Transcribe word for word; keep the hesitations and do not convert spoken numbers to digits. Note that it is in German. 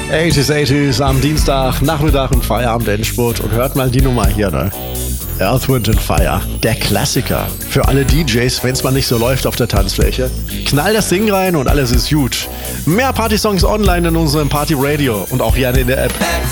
achtziger, achtziger am Dienstag, Nachmittag im Feierabend-Endspurt und hört mal die Nummer hier, ne? Earth, Wind and Fire, der Klassiker. Für alle D Js, wenn es mal nicht so läuft auf der Tanzfläche. Knall das Ding rein und alles ist gut. Mehr Partysongs online in unserem Party Radio und auch gerne in der App.